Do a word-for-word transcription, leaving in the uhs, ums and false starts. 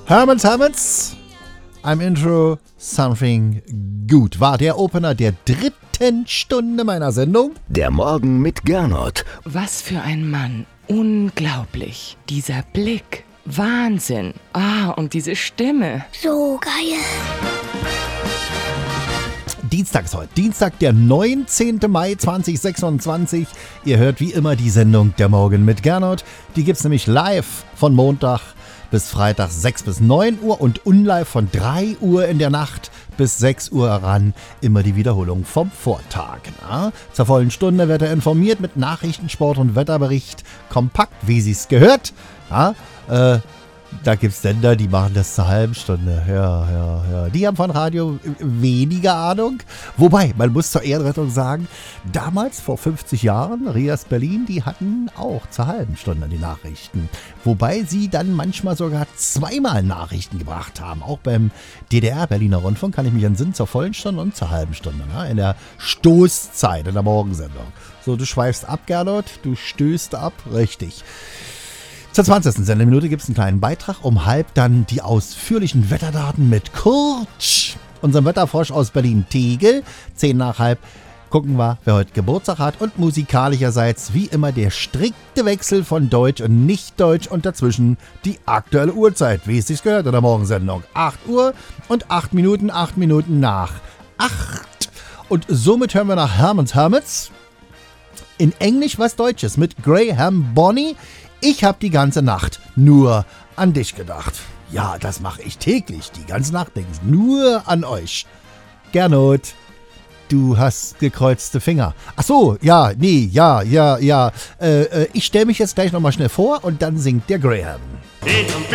Herman's Hermits, I'm Intro Something Good war der Opener der dritten Stunde meiner Sendung. Der Morgen mit Gernot. Was für ein Mann. Unglaublich. Dieser Blick. Wahnsinn. Ah, und diese Stimme. So geil. Dienstag ist heute. Dienstag, der neunzehnten Mai zweitausendsechsundzwanzig. Ihr hört wie immer die Sendung Der Morgen mit Gernot. Die gibt's nämlich live von Montag bis Freitag sechs bis neun Uhr und unlive von drei Uhr in der Nacht bis sechs Uhr ran. Immer die Wiederholung vom Vortag. Na? Zur vollen Stunde wird er informiert mit Nachrichten, Sport und Wetterbericht. Kompakt, wie sie's gehört. Ja, äh, da gibt's Sender, die machen das zur halben Stunde. Ja, ja, ja. Die haben von Radio weniger Ahnung. Wobei, man muss zur Ehrenrettung sagen, damals, vor fünfzig Jahren, Rias Berlin, die hatten auch zur halben Stunde die Nachrichten. Wobei sie dann manchmal sogar zweimal Nachrichten gebracht haben. Auch beim D D R, Berliner Rundfunk, kann ich mich entsinnen, zur vollen Stunde und zur halben Stunde. Ne? In der Stoßzeit, in der Morgensendung. So, du schweifst ab, Gernot, du stößt ab, richtig. Zur zwanzigsten Sendeminute gibt es einen kleinen Beitrag. Um halb dann die ausführlichen Wetterdaten mit Kurt, unserem Wetterfrosch aus Berlin-Tegel. Zehn nach halb gucken wir, wer heute Geburtstag hat. Und musikalischerseits wie immer der strikte Wechsel von Deutsch und Nicht-Deutsch und dazwischen die aktuelle Uhrzeit, wie es sich gehört in der Morgensendung. acht Uhr und acht Minuten, acht Minuten nach acht. Und somit hören wir nach Herman's Hermits in Englisch was Deutsches mit Graham Bonny. Ich habe die ganze Nacht nur an dich gedacht. Ja, das mache ich täglich. Die ganze Nacht denke ich nur an euch. Gernot, du hast gekreuzte Finger. Ach so, ja, nee, ja, ja, ja. Äh, äh, ich stelle mich jetzt gleich nochmal schnell vor und dann singt der Graham. It's